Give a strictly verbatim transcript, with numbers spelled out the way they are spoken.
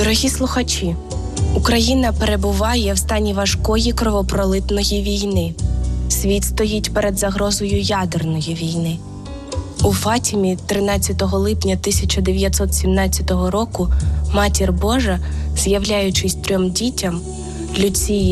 Дорогі слухачі, Україна перебуває в стані важкої кровопролитної війни. Світ стоїть перед загрозою ядерної війни. У Фатімі тринадцятого липня тисяча дев'ятсот сімнадцятого року Матір Божа, з'являючись трьом дітям – Люції,